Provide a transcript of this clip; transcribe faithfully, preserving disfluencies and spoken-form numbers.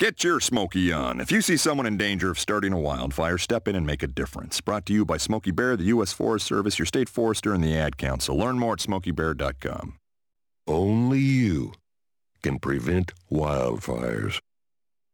Get your Smokey on. If you see someone in danger of starting a wildfire, step in and make a difference. Brought to you by Smokey Bear, the U S Forest Service, your state forester, and the Ad Council. Learn more at smokey bear dot com. Only you can prevent wildfires.